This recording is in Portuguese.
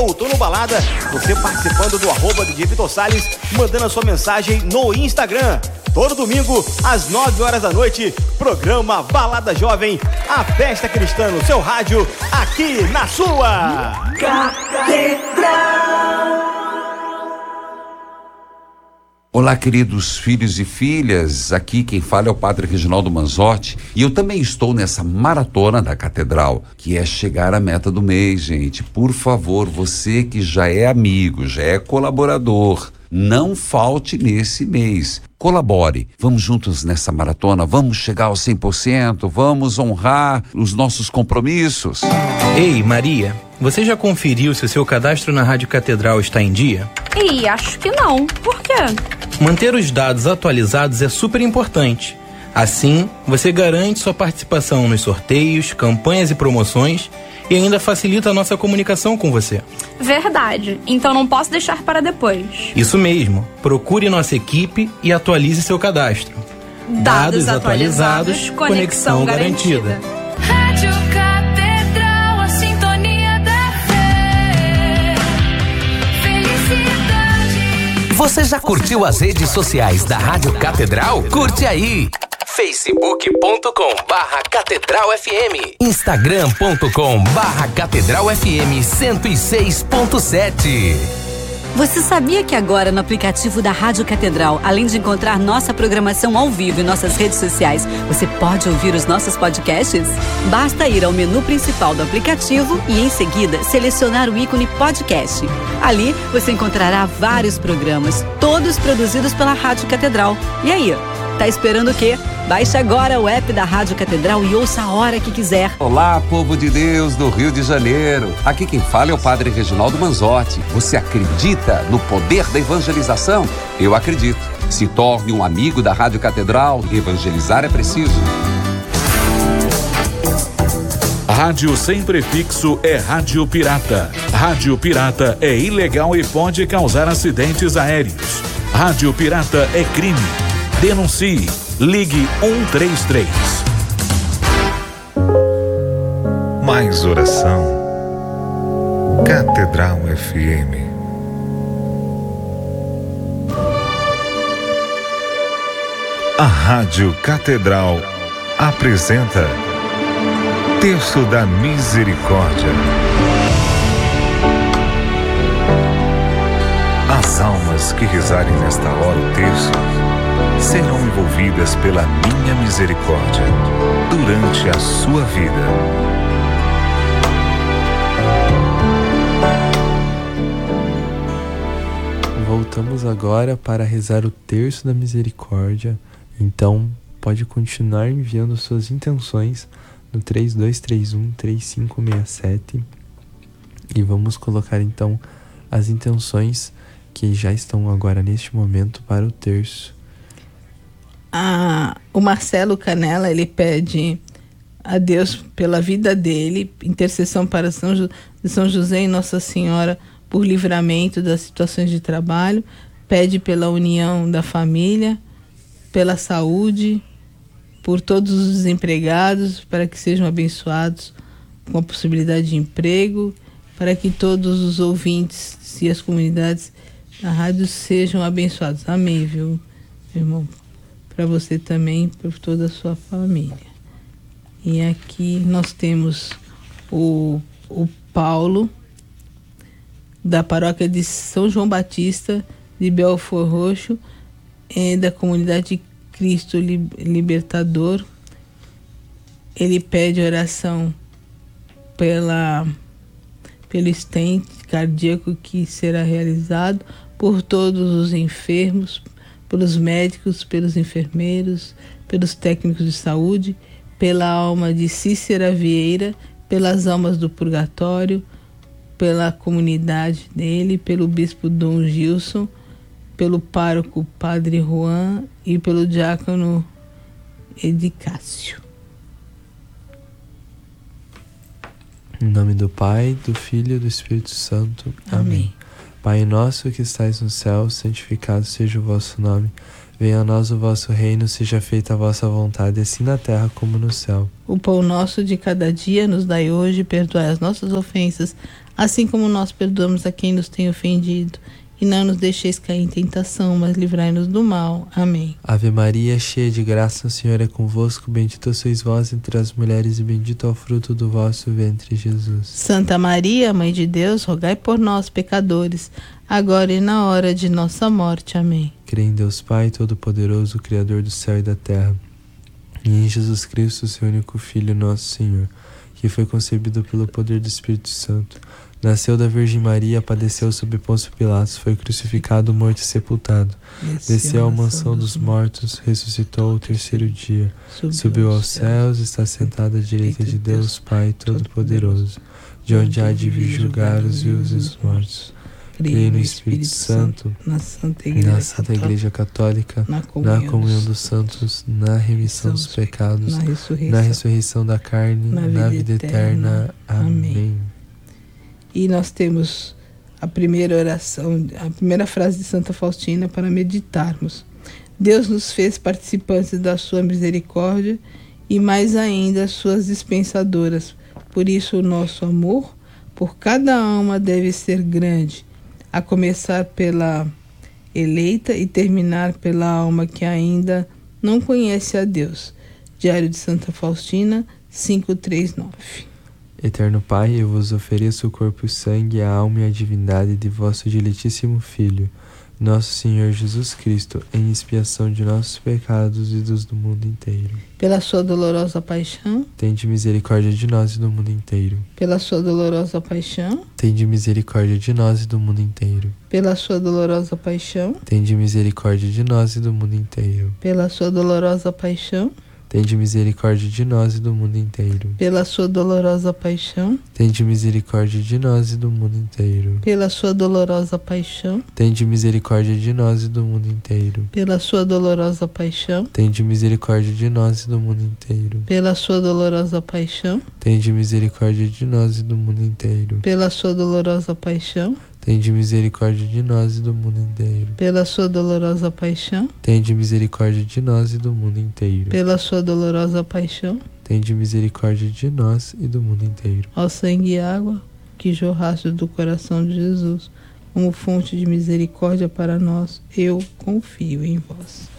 Voltou no Balada, você participando do @DJ Vitor Salles, mandando a sua mensagem no Instagram. Todo domingo, às 9 horas da noite, programa Balada Jovem, a festa cristã no seu rádio, aqui na sua Catedral. Olá, queridos filhos e filhas, aqui quem fala é o Padre Reginaldo Manzotti e eu também estou nessa maratona da Catedral, que é chegar à meta do mês, gente. Por favor, você que já é amigo, já é colaborador, não falte nesse mês. Colabore, vamos juntos nessa maratona, vamos chegar ao 100%, vamos honrar os nossos compromissos. Ei, Maria, você já conferiu se o seu cadastro na Rádio Catedral está em dia? Ih, acho que não. Por quê? Manter os dados atualizados é super importante. Assim, você garante sua participação nos sorteios, campanhas e promoções e ainda facilita a nossa comunicação com você. Verdade. Então não posso deixar para depois. Isso mesmo. Procure nossa equipe e atualize seu cadastro. Dados atualizados, conexão garantida. Rádio Catedral, a sintonia da fé. Felicidade. Você já curtiu as redes sociais da Rádio Catedral? Curte aí! facebook.com/Catedral FM, instagram.com/Catedral FM 106.7. Você sabia que agora no aplicativo da Rádio Catedral, além de encontrar nossa programação ao vivo e nossas redes sociais, você pode ouvir os nossos podcasts? Basta ir ao menu principal do aplicativo e em seguida selecionar o ícone podcast. Ali você encontrará vários programas, todos produzidos pela Rádio Catedral. E aí, tá esperando o quê? Baixe agora o app da Rádio Catedral e ouça a hora que quiser. Olá, povo de Deus do Rio de Janeiro. Aqui quem fala é o Padre Reginaldo Manzotti. Você acredita no poder da evangelização? Eu acredito. Se torne um amigo da Rádio Catedral. Evangelizar é preciso. Rádio sem prefixo é rádio pirata. Rádio pirata é ilegal e pode causar acidentes aéreos. Rádio pirata é crime. Denuncie. Ligue 133. Mais oração. Catedral FM. A Rádio Catedral apresenta Terço da Misericórdia. As almas que rezarem nesta hora o terço serão envolvidas pela minha misericórdia durante a sua vida. Voltamos agora para rezar o Terço da Misericórdia. Então, pode continuar enviando suas intenções no 3231-3567 e vamos colocar então as intenções que já estão agora neste momento para o terço. O Marcelo Canela, ele pede a Deus pela vida dele, intercessão para São José e Nossa Senhora por livramento das situações de trabalho, pede pela união da família, pela saúde, por todos os desempregados, para que sejam abençoados com a possibilidade de emprego, para que todos os ouvintes e as comunidades da rádio sejam abençoados. Amém, viu, irmão? Para você também, por toda a sua família. E aqui nós temos o Paulo, da paróquia de São João Batista, de Belford Roxo, da comunidade Cristo Libertador. Ele pede oração pelo stent cardíaco que será realizado, por todos os enfermos, pelos médicos, pelos enfermeiros, pelos técnicos de saúde, pela alma de Cícera Vieira, pelas almas do purgatório, pela comunidade dele, pelo bispo Dom Gilson, pelo pároco Padre Juan e pelo diácono Edicácio. Em nome do Pai, do Filho e do Espírito Santo. Amém. Pai nosso que estais no céu, santificado seja o vosso nome. Venha a nós o vosso reino, seja feita a vossa vontade, assim na terra como no céu. O pão nosso de cada dia nos dai hoje, perdoai as nossas ofensas, assim como nós perdoamos a quem nos tem ofendido. E não nos deixeis cair em tentação, mas livrai-nos do mal. Amém. Ave Maria, cheia de graça, o Senhor é convosco. Bendita sois vós entre as mulheres e bendito é o fruto do vosso ventre, Jesus. Santa Maria, Mãe de Deus, rogai por nós, pecadores, agora e na hora de nossa morte. Amém. Creio em Deus Pai, Todo-Poderoso, Criador do céu e da terra, e em Jesus Cristo, seu único Filho, nosso Senhor, que foi concebido pelo poder do Espírito Santo. Nasceu da Virgem Maria, padeceu sob Pôncio Pilatos, foi crucificado, morto e sepultado. Desceu à mansão dos mortos, ressuscitou ao terceiro dia. Subiu aos céus, está sentado à direita de Deus Pai Todo-Poderoso, de onde há de vir julgar os vivos e os mortos. Creio no Espírito Santo, na Santa Igreja Católica, na comunhão dos santos, na remissão dos pecados, na ressurreição da carne, na vida eterna. Amém. E nós temos a primeira oração, a primeira frase de Santa Faustina para meditarmos. Deus nos fez participantes da sua misericórdia e mais ainda suas dispensadoras. Por isso o nosso amor por cada alma deve ser grande, a começar pela eleita e terminar pela alma que ainda não conhece a Deus. Diário de Santa Faustina, 539. Eterno Pai, eu vos ofereço o corpo e o sangue, a alma e a divindade de vosso diletíssimo Filho, nosso Senhor Jesus Cristo, em expiação de nossos pecados e dos do mundo inteiro. Pela sua dolorosa paixão, tende misericórdia de nós e do mundo inteiro. Pela sua dolorosa paixão, tende misericórdia de nós e do mundo inteiro. Pela sua dolorosa paixão, tende misericórdia de nós e do mundo inteiro. Pela sua dolorosa paixão, tende misericórdia de nós e do mundo inteiro. Pela sua dolorosa paixão, tende misericórdia de nós e do mundo inteiro. Pela sua dolorosa paixão, tende misericórdia de nós e do mundo inteiro. Pela sua dolorosa paixão, tende misericórdia de nós e do mundo inteiro. Pela sua dolorosa paixão, tende misericórdia de nós e do mundo inteiro. Pela sua dolorosa paixão, tende misericórdia de nós e do mundo inteiro. Pela sua dolorosa paixão, tende misericórdia de nós e do mundo inteiro. Pela sua dolorosa paixão, tende misericórdia de nós e do mundo inteiro. Ó sangue e água que jorraste do coração de Jesus, como fonte de misericórdia para nós, eu confio em vós.